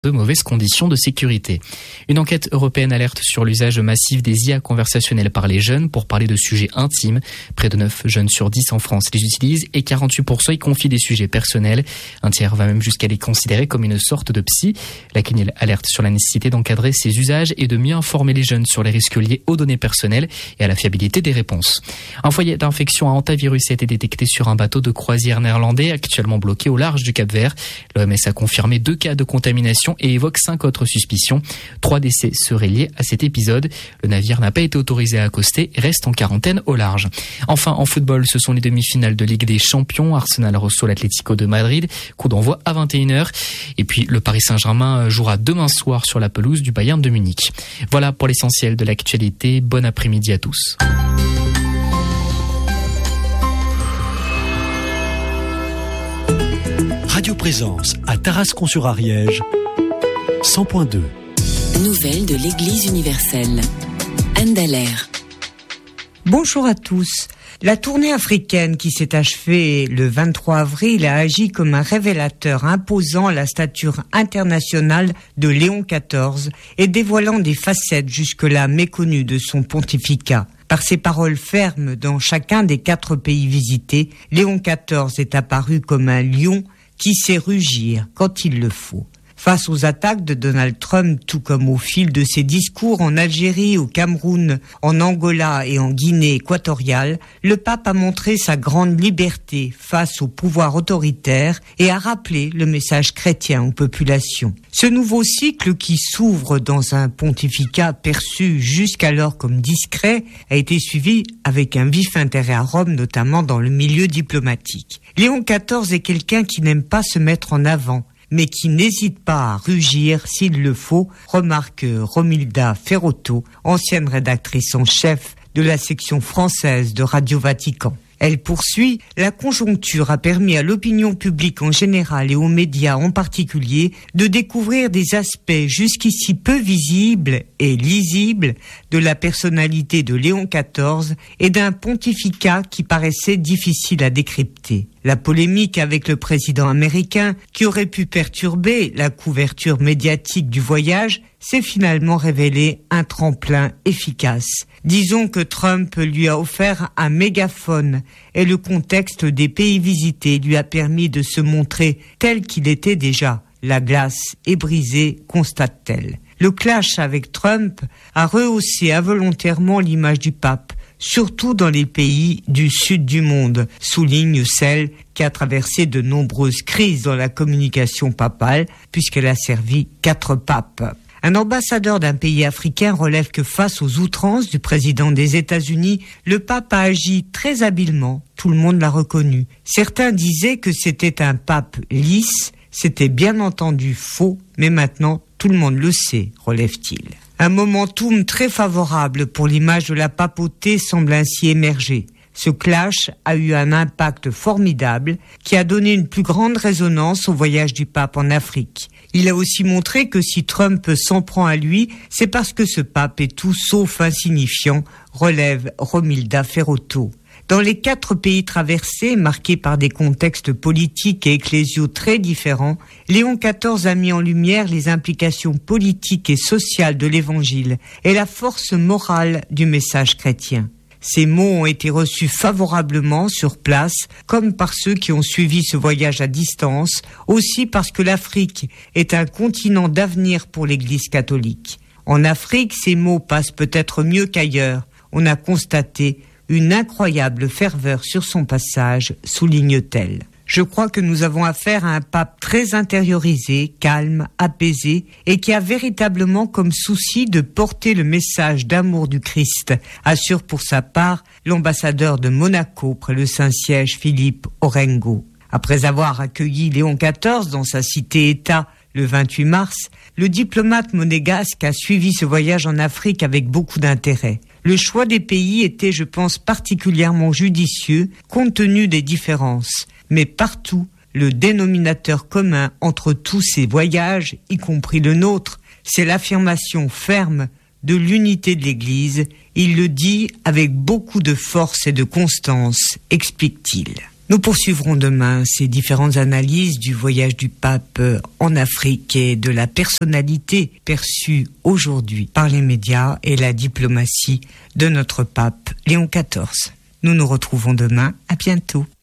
de mauvaises conditions de sécurité. Une enquête européenne alerte sur l'usage massif des IA conversationnelles par les jeunes pour parler de sujets intimes. Près de 9 jeunes sur 10 en France les utilisent et 48% y confient des sujets personnels. Un tiers va même jusqu'à les considérer comme une sorte de psy. La CNIL alerte sur la nécessité d'encadrer ces usages et de mieux informer les jeunes sur les risques liés aux données personnelles et à la fiabilité des réponses. Un foyer d'infection à hantavirus a été détecté sur un bateau de croisière néerlandais actuellement bloqué au large du Cap-Vert. L'OMS a confirmé 2 cas de contamination et évoque 5 autres suspicions. 3 décès seraient liés à cet épisode. Le navire n'a pas été autorisé à accoster et reste en quarantaine au large. Enfin, en football, ce sont les demi-finales de Ligue des Champions. Arsenal reçoit l'Atlético de Madrid. Coup d'envoi à 21h. Et puis, le Paris Saint-Germain jouera demain soir sur la pelouse du Bayern de Munich. Voilà pour l'essentiel de l'actualité. Bon après-midi à tous. Radio Présence à Tarascon-sur-Ariège, 100.2. Nouvelles de l'Église universelle. Anne Dallaire. Bonjour à tous. La tournée africaine qui s'est achevée le 23 avril a agi comme un révélateur imposant la stature internationale de Léon XIV et dévoilant des facettes jusque-là méconnues de son pontificat. Par ses paroles fermes dans chacun des 4 pays visités, Léon XIV est apparu comme un lion qui sait rugir quand il le faut. Face aux attaques de Donald Trump, tout comme au fil de ses discours en Algérie, au Cameroun, en Angola et en Guinée équatoriale, le pape a montré sa grande liberté face au pouvoir autoritaire et a rappelé le message chrétien aux populations. Ce nouveau cycle qui s'ouvre dans un pontificat perçu jusqu'alors comme discret a été suivi avec un vif intérêt à Rome, notamment dans le milieu diplomatique. Léon XIV est quelqu'un qui n'aime pas se mettre en avant, mais qui n'hésite pas à rugir s'il le faut, remarque Romilda Ferrotto, ancienne rédactrice en chef de la section française de Radio Vatican. Elle poursuit, la conjoncture a permis à l'opinion publique en général et aux médias en particulier de découvrir des aspects jusqu'ici peu visibles et lisibles de la personnalité de Léon XIV et d'un pontificat qui paraissait difficile à décrypter. La polémique avec le président américain, qui aurait pu perturber la couverture médiatique du voyage, s'est finalement révélé un tremplin efficace. Disons que Trump lui a offert un mégaphone et le contexte des pays visités lui a permis de se montrer tel qu'il était déjà. La glace est brisée, constate-t-elle. Le clash avec Trump a rehaussé involontairement l'image du pape, surtout dans les pays du sud du monde, souligne celle qui a traversé de nombreuses crises dans la communication papale, puisqu'elle a servi 4 papes. Un ambassadeur d'un pays africain relève que face aux outrances du président des États-Unis, le pape a agi très habilement, tout le monde l'a reconnu. Certains disaient que c'était un pape lisse, c'était bien entendu faux, mais maintenant tout le monde le sait, relève-t-il. Un momentum très favorable pour l'image de la papauté semble ainsi émerger. Ce clash a eu un impact formidable qui a donné une plus grande résonance au voyage du pape en Afrique. Il a aussi montré que si Trump s'en prend à lui, c'est parce que ce pape est tout sauf insignifiant, relève Romilda Ferrotto. Dans les 4 pays traversés, marqués par des contextes politiques et ecclésiaux très différents, Léon XIV a mis en lumière les implications politiques et sociales de l'Évangile et la force morale du message chrétien. Ces mots ont été reçus favorablement sur place, comme par ceux qui ont suivi ce voyage à distance, aussi parce que l'Afrique est un continent d'avenir pour l'Église catholique. En Afrique, ces mots passent peut-être mieux qu'ailleurs. On a constaté une incroyable ferveur sur son passage, souligne-t-elle. Je crois que nous avons affaire à un pape très intériorisé, calme, apaisé et qui a véritablement comme souci de porter le message d'amour du Christ, assure pour sa part l'ambassadeur de Monaco près le Saint-Siège Philippe Orengo. Après avoir accueilli Léon XIV dans sa cité-État le 28 mars, le diplomate monégasque a suivi ce voyage en Afrique avec beaucoup d'intérêt. Le choix des pays était, je pense, particulièrement judicieux compte tenu des différences. Mais partout, le dénominateur commun entre tous ces voyages, y compris le nôtre, c'est l'affirmation ferme de l'unité de l'Église. Il le dit avec beaucoup de force et de constance, explique-t-il. Nous poursuivrons demain ces différentes analyses du voyage du pape en Afrique et de la personnalité perçue aujourd'hui par les médias et la diplomatie de notre pape Léon XIV. Nous nous retrouvons demain. À bientôt.